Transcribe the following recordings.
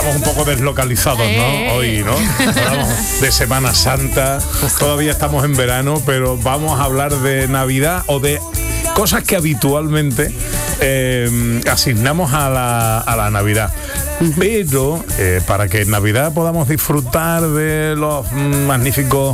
Estamos un poco deslocalizados, ¿no? Hoy, ¿no? Hablamos de Semana Santa, todavía estamos en verano, pero vamos a hablar de Navidad o de cosas que habitualmente asignamos a la Navidad. Pero para que en Navidad podamos disfrutar de los magníficos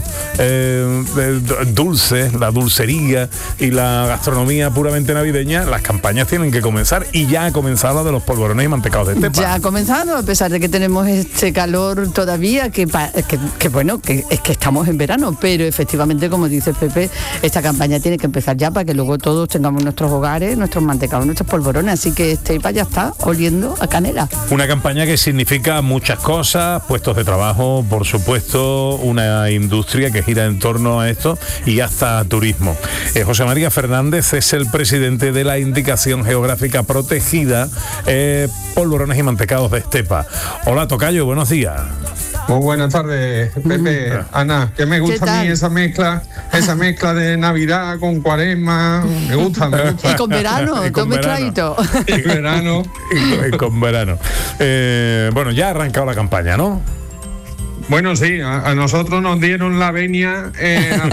dulces, la dulcería y la gastronomía puramente navideña, las campañas tienen que comenzar, y ya ha comenzado de los polvorones y mantecados de Estepa. Ya ha comenzado, a pesar de que tenemos este calor todavía, que bueno, que es que estamos en verano, pero efectivamente, como dice Pepe, esta campaña tiene que empezar ya para que luego todos tengamos nuestros hogares, nuestros mantecados, nuestros polvorones, así que Estepa ya está oliendo a canela. Una campaña que significa muchas cosas, puestos de trabajo, por supuesto, una industria que gira en torno a esto y hasta turismo. José María Fernández es el presidente de la Indicación Geográfica Protegida Polvorones y Mantecados de Estepa. Hola, tocayo, buenos días. Muy buenas tardes, Pepe, Ana, que me gusta a mí esa mezcla de Navidad con Cuaresma, me gusta. Y con verano, todo mezcladito. Y verano. Y con verano. Bueno, ya ha arrancado la campaña, ¿no? Bueno, sí, a nosotros nos dieron la venia a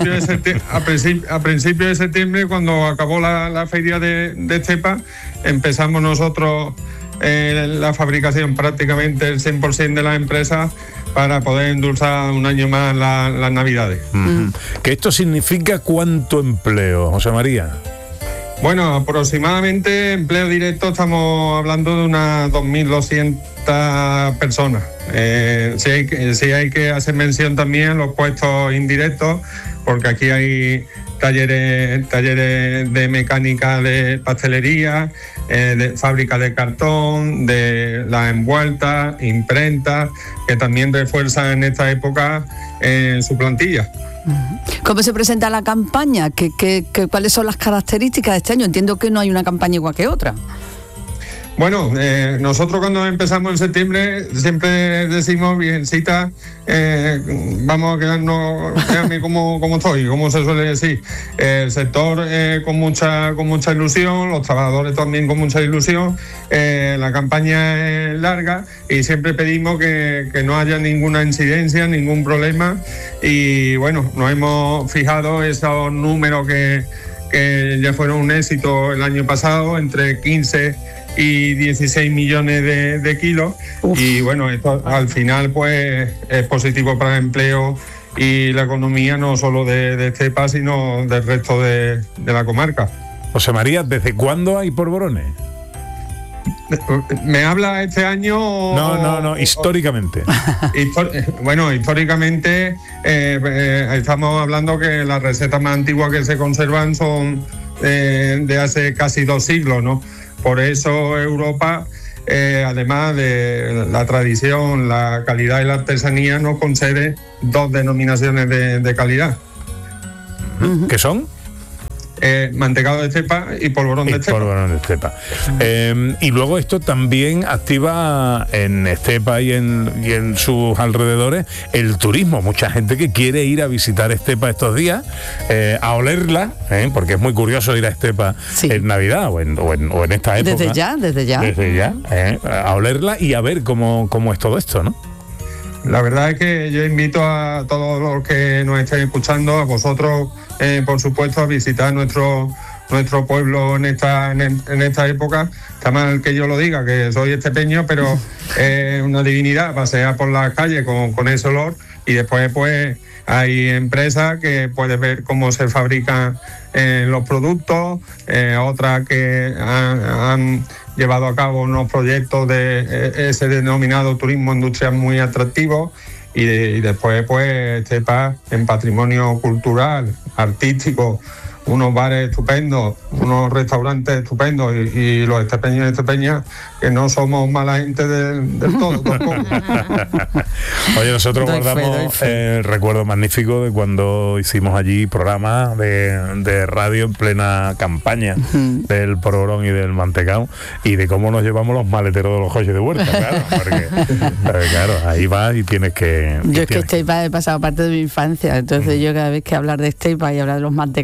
principio de septiembre, cuando acabó la feria de Estepa. Empezamos nosotros la fabricación, prácticamente el 100% de las empresas, para poder endulzar un año más las Navidades. ¿Que esto significa cuánto empleo, José María? Bueno, aproximadamente empleo directo estamos hablando de unas 2.200 personas. Sí hay que hacer mención también a los puestos indirectos, porque aquí hay talleres de mecánica de pastelería, de fábrica de cartón, de las envueltas, imprentas, que también refuerzan en esta época su plantilla. ¿Cómo se presenta la campaña? ¿Cuáles son las características de este año? Entiendo que no hay una campaña igual que otra. Bueno, nosotros cuando empezamos en septiembre siempre decimos, Virgencita, vamos a quedarme como estoy, como se suele decir. El sector con mucha ilusión, los trabajadores también con mucha ilusión. La campaña es larga y siempre pedimos que no haya ninguna incidencia, ningún problema. Y bueno, nos hemos fijado esos números que ya fueron un éxito el año pasado, entre 15 y 16 millones de kilos. Uf. Y bueno, esto al final pues es positivo para el empleo y la economía, no solo de Estepa, sino del resto de la comarca. José María, ¿desde cuándo hay polvorones? ¿Me habla este año? No, históricamente. Bueno, históricamente estamos hablando que las recetas más antiguas que se conservan son de hace casi 2 siglos, ¿no? Por eso Europa, además de la tradición, la calidad y la artesanía, nos concede 2 denominaciones de calidad. ¿Qué son? Mantecado de Estepa y polvorón de Estepa. Y luego esto también activa en Estepa y en sus alrededores el turismo. Mucha gente que quiere ir a visitar Estepa estos días, a olerla, porque es muy curioso ir a Estepa en Navidad o en esta época. Desde ya. A olerla y a ver cómo es todo esto, ¿no? La verdad es que yo invito a todos los que nos estén escuchando, a vosotros, por supuesto, a visitar nuestro pueblo en esta época. Está mal que yo lo diga, que soy estepeño, pero es una divinidad pasear por las calles con ese olor. Y después pues hay empresas que puedes ver cómo se fabrican los productos, otras que han llevado a cabo unos proyectos de ese denominado turismo industrial muy atractivo, y después pues Estepa en patrimonio cultural, artístico, unos bares estupendos, unos restaurantes estupendos, y los estepeños y estepeñas que no somos mala gente del todo tampoco. Oye, nosotros guardamos el recuerdo magnífico de cuando hicimos allí programas de radio en plena campaña del polvorón y del mantecao, y de cómo nos llevamos los maleteros de los coches de huerta, claro, porque claro, ahí vas y tienes que... Yo es que Estepa he pasado parte de mi infancia, entonces yo cada vez que hablar de Estepa y hablar de los mantecaos, y mi madre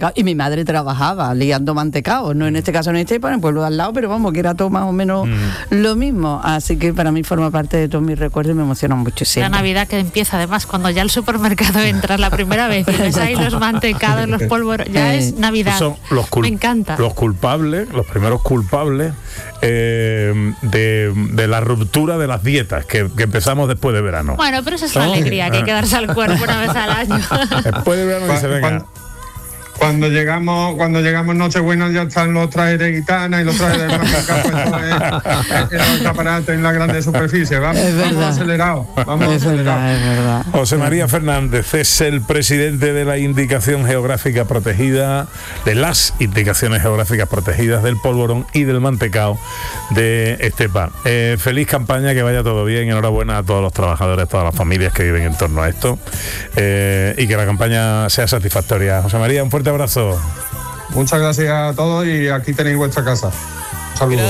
madre trabajaba liando mantecao, no en este caso en Estepa, en el pueblo de al lado, pero vamos, que era todo más o menos lo mismo. Así que para mí forma parte de todos mis recuerdos y me emociona mucho siempre. La Navidad que empieza además cuando ya al supermercado entras la primera vez y ves ahí los mantecados, los polvorones, ya es Navidad. Son me encanta. Los culpables, los primeros culpables de la ruptura de las dietas que empezamos después de verano. Bueno, pero esa es la alegría que hay que darse al cuerpo una vez al año. Después de verano dice, venga. Cuando llegamos Nochebuena ya están los trajes de gitana y los trajes de en los escaparates en la grande superficie. Vamos acelerado. Es verdad. José María Fernández es el presidente de la Indicación Geográfica Protegida, de las Indicaciones Geográficas Protegidas del polvorón y del mantecao de Estepa. Feliz campaña, que vaya todo bien. Enhorabuena a todos los trabajadores, a todas las familias que viven en torno a esto, y que la campaña sea satisfactoria. José María, un fuerte abrazo. Muchas gracias a todos y aquí tenéis vuestra casa. Saludos.